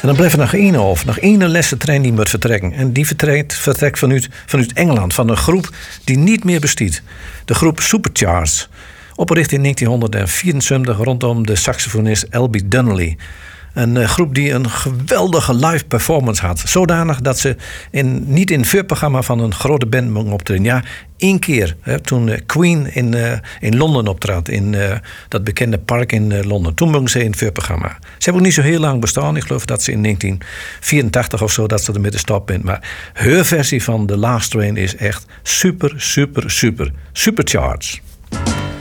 dan blijft er nog één over. Nog één lessentrein die moet vertrekken. En die vertrekt vanuit Engeland. Van een groep die niet meer bestaat. De groep Supercharged. Opgericht in 1974 rondom de saxofonist Elby Donnelly. Een groep die een geweldige live performance had. Zodanig dat ze niet in het vuurprogramma van een grote band mogen optreden. Ja, één keer. Toen Queen in Londen optrad. In dat bekende park in Londen. Toen mogen ze in het vuurprogramma. Ze hebben ook niet zo heel lang bestaan. Ik geloof dat ze in 1984 of zo dat ze er met de stop bent. Maar hun versie van The Last Train is echt super, super, super. Supercharged.